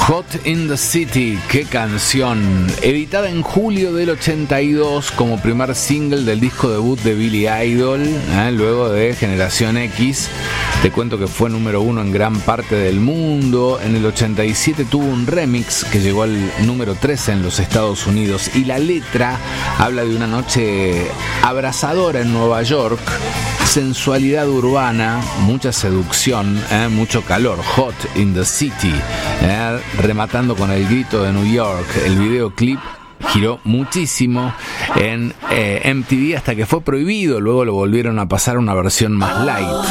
Hot in the City, qué canción. Editada en julio del 82 como primer single del disco debut de Billy Idol, luego de Generación X. Te cuento que fue número 1 en gran parte del mundo. En el 87 tuvo un remix que llegó al número 13 en los Estados Unidos. Y la letra habla de una noche abrasadora en Nueva York, sensualidad urbana, mucha seducción, mucho calor. Hot in the City, rematando con el grito de New York. El videoclip giró muchísimo en MTV hasta que fue prohibido. Luego lo volvieron a pasar a una versión más light.